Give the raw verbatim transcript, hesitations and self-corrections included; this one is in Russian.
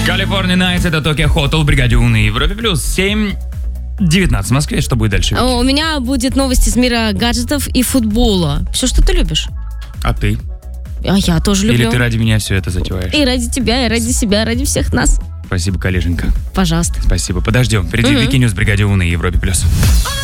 California Nights, это Tokyo Hotel, Бригаде У на Европе Плюс. семь девятнадцать в Москве. Что будет дальше? У меня будет новости из мира гаджетов и футбола. Все, что ты любишь. А ты? А я тоже люблю. Или ты ради меня все это затеваешь? И ради тебя, и ради себя, ради всех нас. Спасибо, коллеженька. Пожалуйста. Спасибо. Подождем. Впереди Угу. Вики Ньюс, Бригаде У на Европе Плюс.